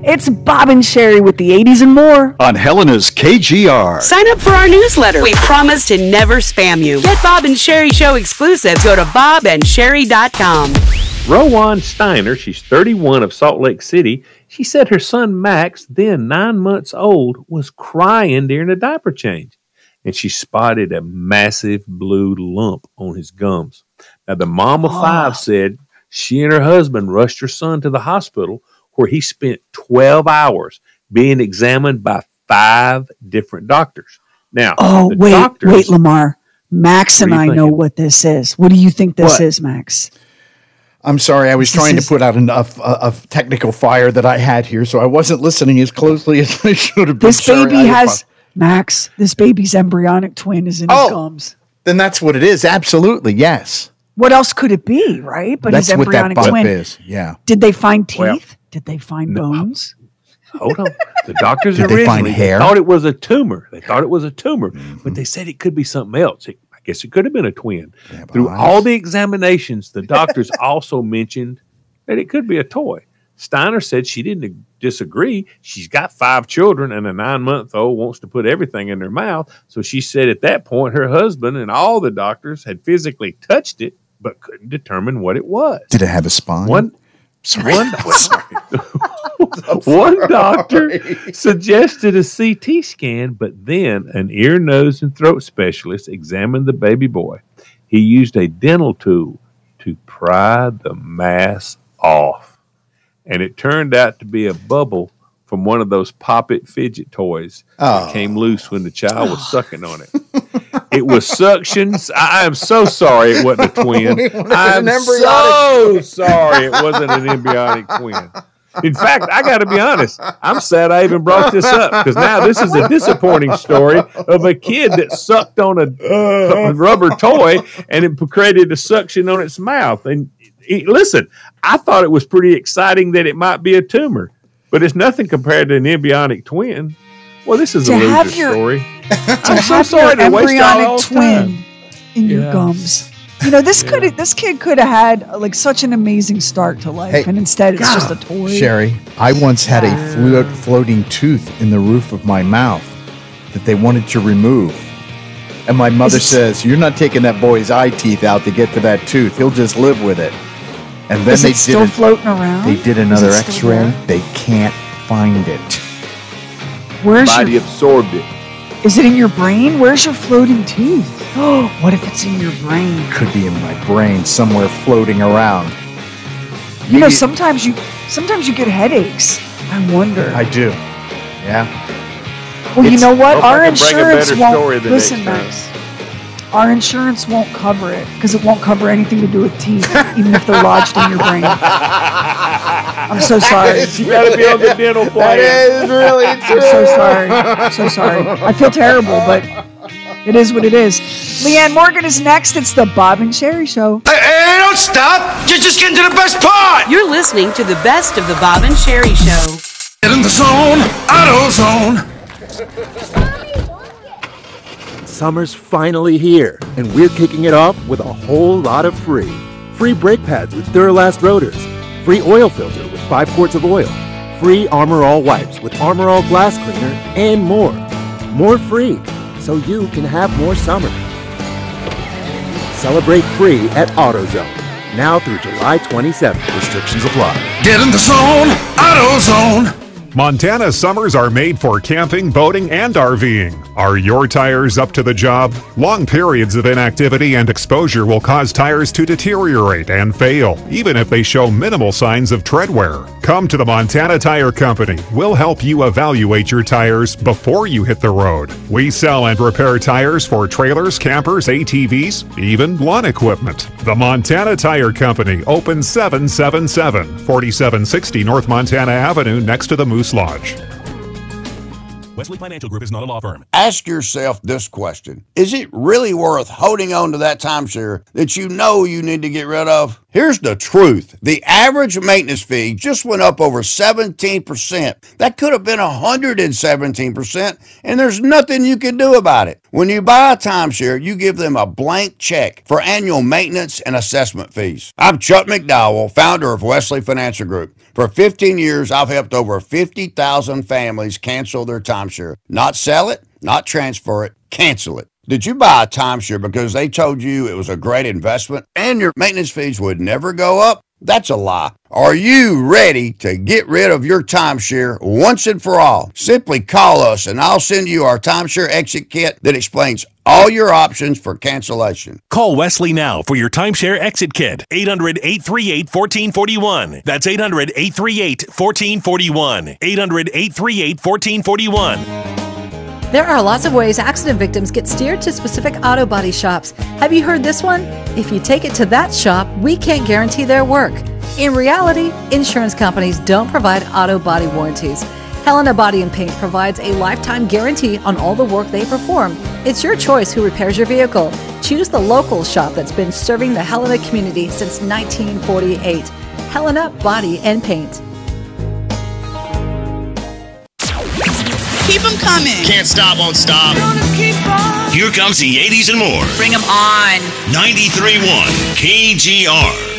It's Bob and Sherry with the 80s and more on Helena's KGR. Sign up for our newsletter. We promise to never spam you. Get Bob and Sherry Show exclusives. Go to bobandsherry.com. Rowan Steiner, she's 31 of Salt Lake City. She said her son Max, then 9 months old, was crying during a diaper change. And she spotted a massive blue lump on his gums. Now, the mom of 5 said she and her husband rushed her son to the hospital where he spent 12 hours being examined by 5 different doctors. Now, wait, Lamar. Max and I know what this is. What do you think this is, Max? I'm sorry. I was trying to put out enough of technical fire that I had here, so I wasn't listening as closely as I should have been. This baby has, Max, this baby's embryonic twin is in his gums. Then that's what it is. Absolutely, yes. What else could it be, right? But that's his embryonic what that twin is. Yeah. Did they find teeth? Did they find bones? Hold on. The doctors originally thought it was a tumor. But they said it could be something else. I guess it could have been a twin. Through all the examinations, the doctors also mentioned that it could be a toy. Steiner said she didn't disagree. She's got 5 children, and a 9-month-old wants to put everything in their mouth. So she said at that point, her husband and all the doctors had physically touched it, but couldn't determine what it was. Did it have a spine? One doctor suggested a CT scan, but then an ear, nose, and throat specialist examined the baby boy. He used a dental tool to pry the mass off, and it turned out to be a bubble from one of those Pop-It fidget toys that came loose when the child was sucking on it. It was suctions. I am so sorry it wasn't a twin. I'm so sorry it wasn't an embryonic twin. In fact, I got to be honest. I'm sad I even brought this up because now this is a disappointing story of a kid that sucked on a rubber toy and it created a suction on its mouth. And listen, I thought it was pretty exciting that it might be a tumor, but it's nothing compared to an embryonic twin. Well, this is a loser story. I'm so sorry to waste all twin in your gums. You know, this kid could have had like such an amazing start to life, and instead it's just a toy. Sherry, I once had a floating tooth in the roof of my mouth that they wanted to remove. And my mother says, "You're not taking that boy's eye teeth out to get to that tooth. He'll just live with it." And then they still floating around? They did another X-ray. They can't find it. Where's body absorbed it? Is it in your brain? Where's your floating tooth? Oh, what if it's in your brain? Could be in my brain somewhere floating around. You know, sometimes you get headaches. I wonder. I do. Yeah. Well, you know what? Our insurance won't listen, Max. Our insurance won't cover it because it won't cover anything to do with teeth, even if they're lodged in your brain. I'm so sorry. You got to be on the dental plan. That is really true. I'm so sorry. I feel terrible, but it is what it is. Leanne Morgan is next. It's the Bob and Sherry Show. Hey, don't stop. You're just getting to the best part. You're listening to the best of the Bob and Sherry Show. Get in the zone. AutoZone. Summer's finally here, and we're kicking it off with a whole lot of free. Free brake pads with Duralast rotors. Free oil filter with 5 quarts of oil. Free Armor All wipes with Armor All glass cleaner, and more. More free, so you can have more summer. Celebrate free at AutoZone. Now through July 27th. Restrictions apply. Get in the zone. AutoZone. Montana summers are made for camping, boating, and RVing. Are your tires up to the job? Long periods of inactivity and exposure will cause tires to deteriorate and fail, even if they show minimal signs of tread wear. Come to the Montana Tire Company. We'll help you evaluate your tires before you hit the road. We sell and repair tires for trailers, campers, ATVs, even lawn equipment. The Montana Tire Company, open 777, 4760 North Montana Avenue next to the Moose Lodge. Wesley Financial Group is not a law firm. Ask yourself this question. Is it really worth holding on to that timeshare that you know you need to get rid of? Here's the truth. The average maintenance fee just went up over 17%. That could have been 117%, and there's nothing you can do about it. When you buy a timeshare, you give them a blank check for annual maintenance and assessment fees. I'm Chuck McDowell, founder of Wesley Financial Group. For 15 years, I've helped over 50,000 families cancel their timeshare. Not sell it, not transfer it, cancel it. Did you buy a timeshare because they told you it was a great investment and your maintenance fees would never go up? That's a lie. Are you ready to get rid of your timeshare once and for all? Simply call us and I'll send you our timeshare exit kit that explains all your options for cancellation. Call Wesley now for your timeshare exit kit. 800-838-1441. That's 800-838-1441. 800-838-1441. There are lots of ways accident victims get steered to specific auto body shops. Have you heard this one? If you take it to that shop, we can't guarantee their work. In reality, insurance companies don't provide auto body warranties. Helena Body and Paint provides a lifetime guarantee on all the work they perform. It's your choice who repairs your vehicle. Choose the local shop that's been serving the Helena community since 1948. Helena Body and Paint. Keep them coming. Can't stop, won't stop. Here comes the 80s and more. Bring them on. 93.1 KGR.